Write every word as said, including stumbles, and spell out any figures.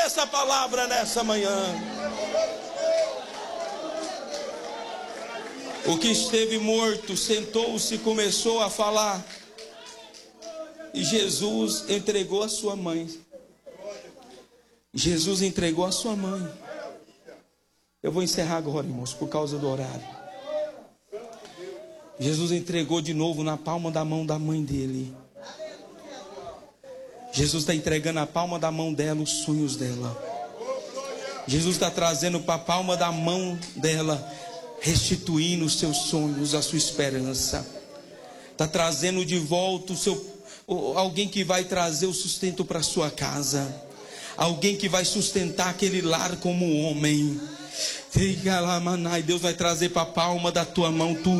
essa palavra nessa manhã. O que esteve morto sentou-se e começou a falar. E Jesus entregou a sua mãe. Jesus entregou a sua mãe. Eu vou encerrar agora, irmãos, por causa do horário. Jesus entregou de novo na palma da mão da mãe dele. Jesus está entregando na palma da mão dela os sonhos dela. Jesus está trazendo para a palma da mão dela, restituindo os seus sonhos, a sua esperança. Está trazendo de volta o seu, alguém que vai trazer o sustento para a sua casa. Alguém que vai sustentar aquele lar como homem. Deus vai trazer para a palma da tua mão tudo.